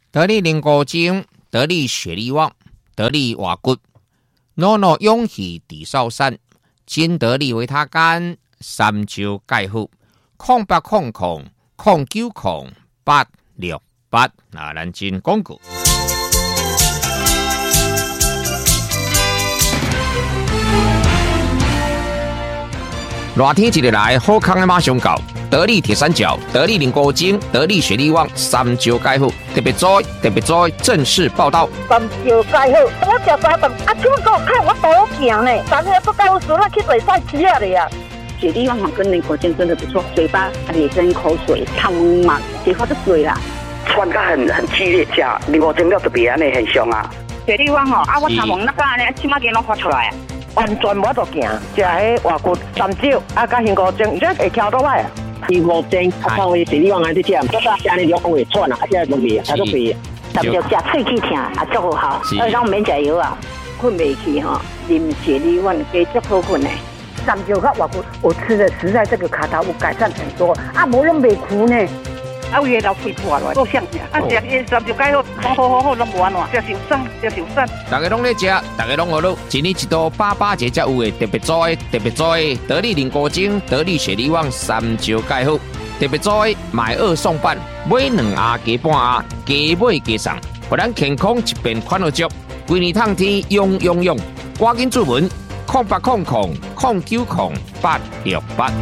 得力灵骨精，得力血力旺，得力瓦骨，诺诺勇气地少山，金得力维他干，三焦钙护，0800090868那咱真广告。热天一日来，好康的马上到。得力铁三角、得力灵骨精、得力血力旺，三焦钙护，特别在正式报道。 三焦钙护，我食三顿，怎么给我看我多行呢？昨天不告诉我去比赛吃了呀。 血力旺跟灵骨精真的不错，嘴巴也吞口水，汤嘛，结果就水啦。 喘得很激烈，吃灵骨精了特别安尼很凶啊。 血力旺我头毛那个安尼，起码给侬发出来。 完全无得行，食迄外骨三焦，甲灵骨精，这会翘倒来啊。 灵骨精，靠血力旺安尼吃，不打安尼就会喘啊，而且容易啊，都肥。 三焦食喙齿疼，也足好，咱免食药啊，困袂去哈，啉血力旺加足好困的。 三焦甲外骨，我吃的实在这个卡头有改善很多，无人袂苦呢。 有嘢就肺破了，都像食三焦钙好，拢无安怎，食受伤。 大家拢咧食，大家拢好乐，一年一度88节才有的特别在得力灵骨精、得力血力旺、三焦钙护，特别在买2送半，买2盒加半盒，加买加送，互咱健康一边款好足，规年通天用，赶紧注文0800090868。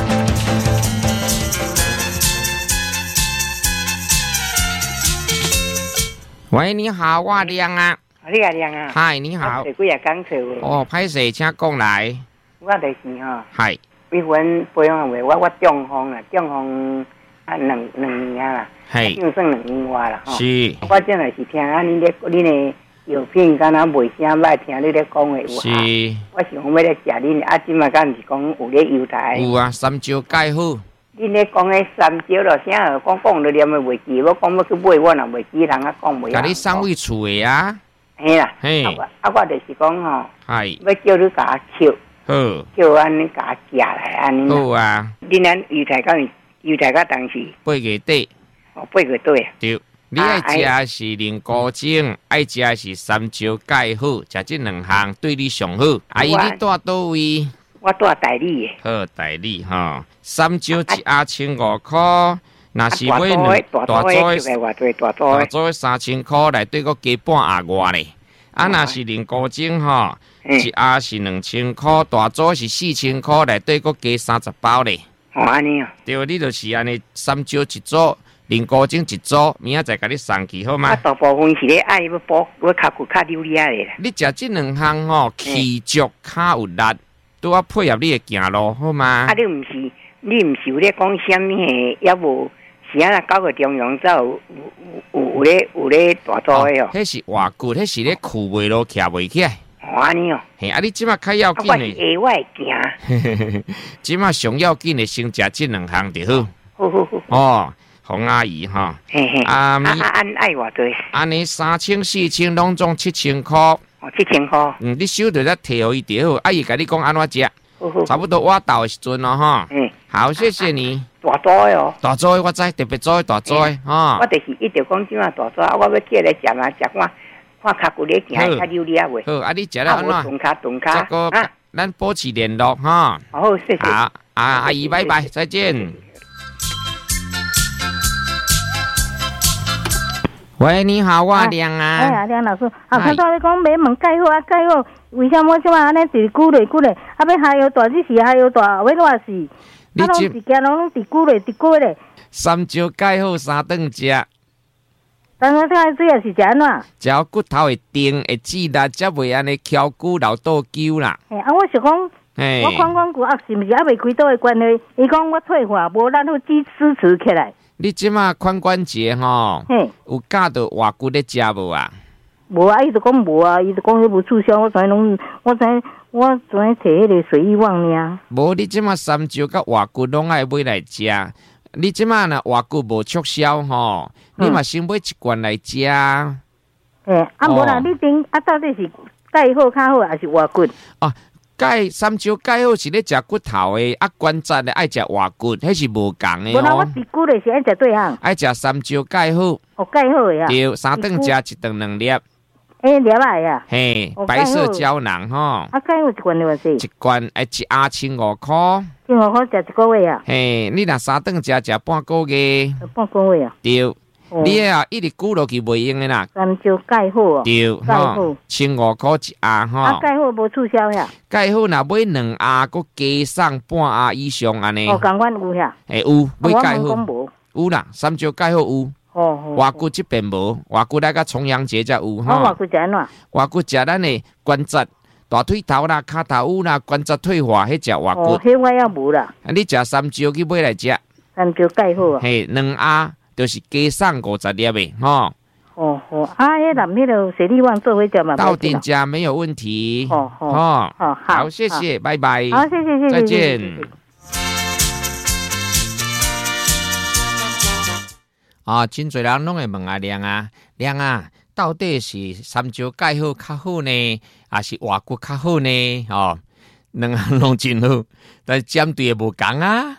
喂，你好，我亮啊。 你啊亮啊。 嗨，你好。 几日讲错哦，歹势，请讲来。 我就是吼。 嗨。 比阮培养话，我中风啦，中风两年啦。 嘿。 就算2年外啦。 是。 我真系是听啊，你的药品敢若袂啥歹听你咧讲的有。 是。 我想要咧食恁啊，即嘛敢毋是讲有咧油台。 有啊，三焦钙护。 恁咧讲迄三焦咯，啥讲了念的袂记，我讲要去买，我若袂记，人啊讲袂。 甲你送位厝的啊？ 嘿啦， 嘿， 我就是讲吼， 系要叫你甲我扣， 好， 叫安尼甲我寄来安尼。 好啊。 恁安油台到当时 8月底。 哦，8月底。 对，你爱食是灵骨精，爱食是三焦钙护，食这2项对你上好。阿姨，你住倒位？ 我住大理的。 好，大理吼，三焦1盒1500块，若是买大组的3000块，内底佫加半盒外咧。啊，若是灵骨精吼，1盒是2000块，大组是4000块，内底佫加30包咧。 哦，安尼哦。 对，你就是安尼，三焦1组，灵骨精1组，明仔载甲你送去好吗？ 大部分是咧爱要补，我脚骨较溜咧咧。 你食这2项吼，气足较有力。都要配合你的行路，好吗？ 啊，你毋是有咧讲啥物诶？也无是啊，9月中央才有咧大组诶哦。 迄是外骨，迄是咧裤袂落徛袂起来。 哦，安尼哦。 嘿，啊，你即马较要紧诶。 我是下外行。 即马上要紧诶，先食这2项就好。 好。 哦，洪阿姨哈。 嘿嘿。 安爱偌多？ 安尼3000、4000拢总7000块。 7000块。 你收着再摕互伊就好。阿姨甲你讲安怎食？差不多我到的时阵咯哈。好，谢谢你。 大组的哦。 大组的我知，特别组的大组的哈。 我就是一直讲即马大组，我要借来食嘛，食看脚骨咧行较溜咧话。 好，啊，你食了安怎？ 顿卡。 这个咱保持联络哈。 好，谢谢。 好，阿姨，拜拜，再见。喂，你好，我亮啊。 哎呀，亮老师，看到你讲买问钙好啊，钙好，为什么即马安尼直久咧，啊，要下药大，只是下药大，要偌死？啊，拢一家拢直久咧。 三焦钙好3顿食。 当然，这主要是食安怎？ 只要骨头会硬会止力，才袂安尼翘骨流倒揪啦。 啊，我是讲，我看骨啊，是毋是还袂开刀的关系？伊讲我退化，无咱好支持起来。 你即马髋关节吼，有夹到外骨咧食无啊？ 无啊，伊就讲无啊，伊就讲迄无促销，我昨天摕迄个水益旺呢。 无，你即马三焦甲外骨拢爱买来食。你即马若外骨无促销吼，你嘛先买1罐来食。 无啦，你顶到底是钙好较好，还是外骨？ 哦， 钙三椒钙好是咧食骨头的，啊关节的爱食活骨，迄是无共的哦。 无啦，我低骨的是爱食对项。爱食三椒钙好。 哦，钙好的啊。 对，三顿食一顿2粒。 粒来呀。 嘿，白色胶囊吼。 啊，钙有一罐多少？ 一罐一盒15块。 15块食一个月啊。 嘿，你若三顿食半个月。 半个月啊。 对。你啊，一直久落去袂用的啦。 三椒钙好哦。 对，吼，15块一盒吼。 啊，钙好无促销呀？ 钙好若买2盒，佮加送半盒以上安尼。 哦，共阮有呀。 有买钙好。有啦，三椒钙好有。活骨这边无，活骨那个重阳节才有吼。 活骨食安怎？ 活骨食咱的关节、大腿头啦、骹头啦、关节退化，迄只活骨。 迄我也无啦。 你食三椒去买来食。 三椒钙好啊。 嘿，2盒就是加送50粒的吼。 迄南迄个水利旺做伙食嘛。 到店家没有问题。好，谢谢，拜拜。 好，谢谢， 再见。真侪人拢会问啊亮啊，到底是三椒钙好较好呢，还是活骨较好呢？两项拢真好，但是针对无共啊，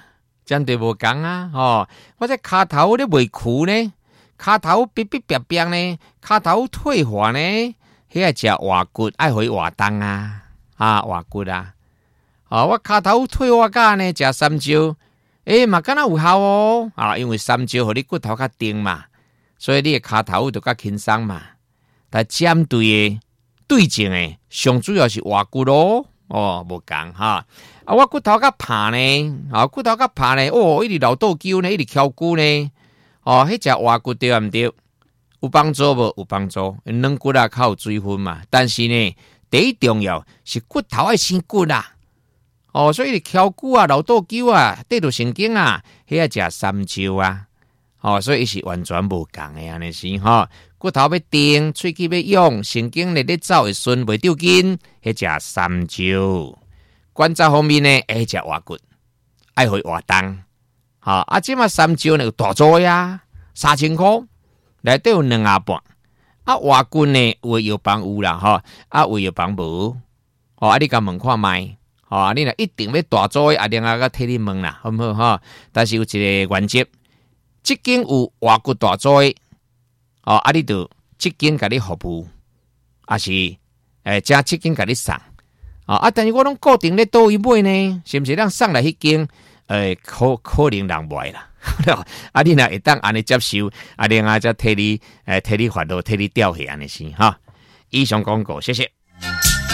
我这骹头咧未枯呢，骹头逼逼扁扁呢，骹头退化呢，迄个食活骨爱回活动啊，活骨啊，我骹头退化甲呢，食三椒。嘛敢若有效哦，因为三椒互你骨头较硬嘛，所以你的骹头就较轻松嘛。但针对的对症的，上主要是活骨咯，无共哈。我骨头较怕呢，骨头较怕呢，一直老倒揪呢，一直翘骨呢，迄只活骨对毋对？有帮助无？有帮助，软骨较有水分嘛。但是呢，第一重要是骨头爱生骨啦。所以翘骨啊、老倒揪啊、对着神经啊，迄个食三椒啊，所以是完全无共的安尼是骨头要定，喙齿要用，神经咧走会顺，袂丢筋，迄食三椒。关节方面呢，食活骨，爱会活动。即马三椒呢有大组呀，3000块，内底有2盒半。活骨呢有药房有啦，有药房无。你甲问看卖。你若一定要大组的，另外个替你问啦，好唔好？但是有一个原则，即间有活骨大组的，你就即间甲你服务，还是加即间甲你送，但是我拢固定咧倒位买呢，是毋是？咱送来迄间，可能人买啦。你若会当安尼接受，另外再替你发落，替你调去安尼先以上广告，谢谢。